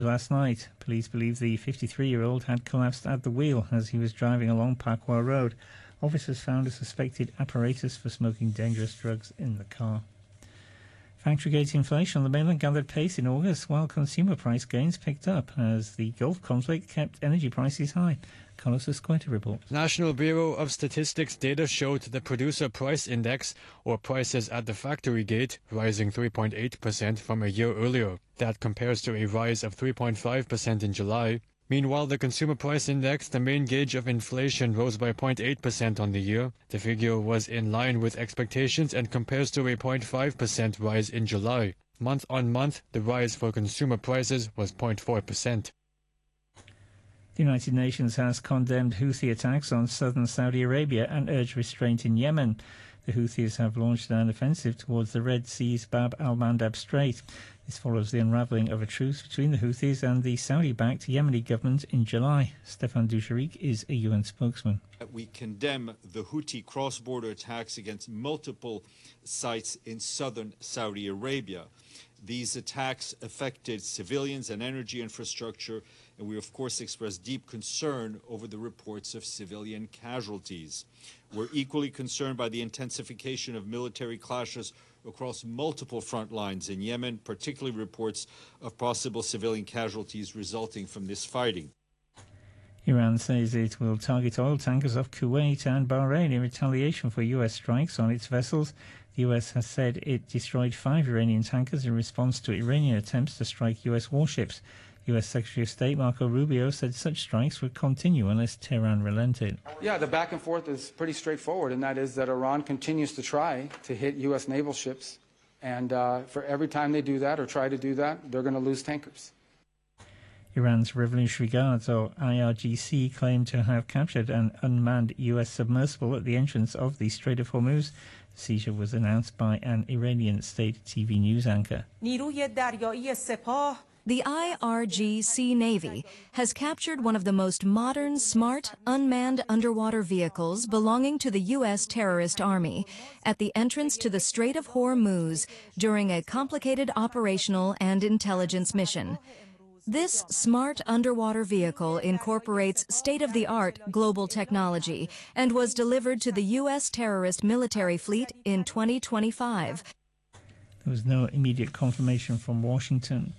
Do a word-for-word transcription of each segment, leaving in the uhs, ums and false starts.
last night. Police believe the fifty-three-year-old had collapsed at the wheel as he was driving along Parkwell Road. Officers found a suspected apparatus for smoking dangerous drugs in the car. Factory gate inflation on the mainland gathered pace in August, while consumer price gains picked up as the Gulf conflict kept energy prices high. Carlos Escueta reports. National Bureau of Statistics data showed the producer price index, or prices at the factory gate, rising three point eight percent from a year earlier. That compares to a rise of three point five percent in July. Meanwhile, the consumer price index, the main gauge of inflation, rose by zero point eight percent on the year. The figure was in line with expectations and compares to a zero point five percent rise in July. Month on month, the rise for consumer prices was zero point four percent. The United Nations has condemned Houthi attacks on southern Saudi Arabia and urged restraint in Yemen. The Houthis have launched an offensive towards the Red Sea's Bab al-Mandab Strait. This follows the unravelling of a truce between the Houthis and the Saudi-backed Yemeni government in July. Stefan Dujarric is a U N spokesman. We condemn the Houthi cross-border attacks against multiple sites in southern Saudi Arabia. These attacks affected civilians and energy infrastructure, and we of course express deep concern over the reports of civilian casualties. We're equally concerned by the intensification of military clashes across multiple front lines in Yemen, particularly reports of possible civilian casualties resulting from this fighting. Iran says it will target oil tankers off Kuwait and Bahrain in retaliation for U S strikes on its vessels. The U S has said it destroyed five Iranian tankers in response to Iranian attempts to strike U S warships. U S Secretary of State Marco Rubio said such strikes would continue unless Tehran relented. Yeah, the back and forth is pretty straightforward, and that is that Iran continues to try to hit U S naval ships. And uh, for every time they do that or try to do that, they're going to lose tankers. Iran's Revolutionary Guards, or I R G C, claimed to have captured an unmanned U S submersible at the entrance of the Strait of Hormuz. The seizure was announced by an Iranian state T V news anchor. The I R G C Navy has captured one of the most modern, smart, unmanned underwater vehicles belonging to the U S terrorist army at the entrance to the Strait of Hormuz during a complicated operational and intelligence mission. This smart underwater vehicle incorporates state-of-the-art global technology and was delivered to the U S terrorist military fleet in twenty twenty-five. There was no immediate confirmation from Washington.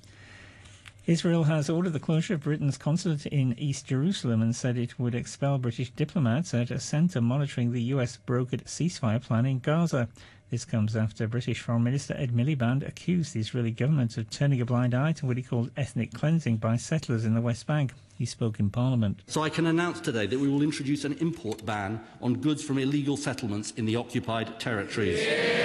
Israel has ordered the closure of Britain's consulate in East Jerusalem and said it would expel British diplomats at a centre monitoring the U S-brokered ceasefire plan in Gaza. This comes after British Foreign Minister Ed Miliband accused the Israeli government of turning a blind eye to what he called ethnic cleansing by settlers in the West Bank. He spoke in Parliament. So I can announce today that we will introduce an import ban on goods from illegal settlements in the occupied territories.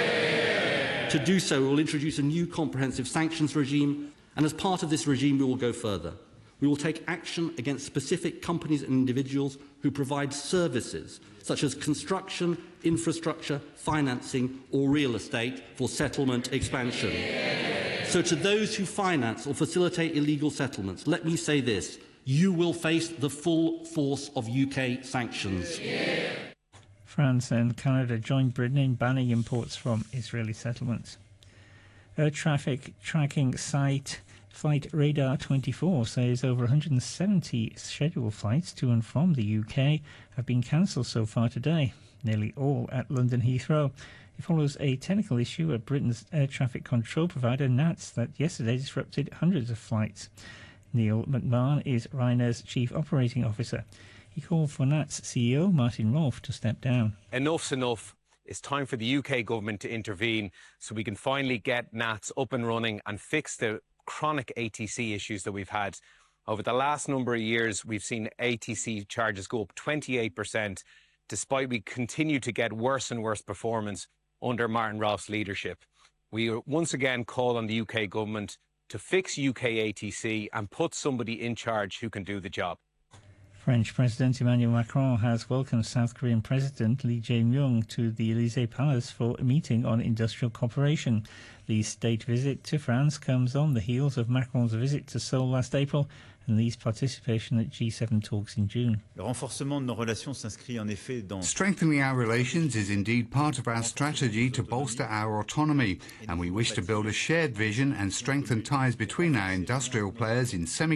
Yeah! To do so, we will introduce a new comprehensive sanctions regime, and as part of this regime, we will go further. We will take action against specific companies and individuals who provide services such as construction, infrastructure, financing or real estate for settlement expansion. Yeah. So to those who finance or facilitate illegal settlements, let me say this: you will face the full force of U K sanctions. Yeah. France and Canada joined Britain in banning imports from Israeli settlements. Air traffic tracking site Flight Radar twenty-four says over one hundred seventy scheduled flights to and from the U K have been cancelled so far today, nearly all at London Heathrow. It follows a technical issue at Britain's air traffic control provider N A T S that yesterday disrupted hundreds of flights. Neil McMahon is Ryanair's chief operating officer. He called for N A T S C E O Martin Rolfe to step down. Enough's enough. It's time for the U K government to intervene so we can finally get N A T S up and running and fix the chronic A T C issues that we've had. Over the last number of years, we've seen A T C charges go up twenty-eight percent, despite we continue to get worse and worse performance under Martin Rolfe's leadership. We once again call on the U K government to fix U K A T C and put somebody in charge who can do the job. French President Emmanuel Macron has welcomed South Korean President Lee Jae-myung to the Élysée Palace for a meeting on industrial cooperation. Lee's state visit to France comes on the heels of Macron's visit to Seoul last April and Lee's participation at G seven talks in June. Strengthening our relations is indeed part of our strategy to bolster our autonomy, and we wish to build a shared vision and strengthen ties between our industrial players in semi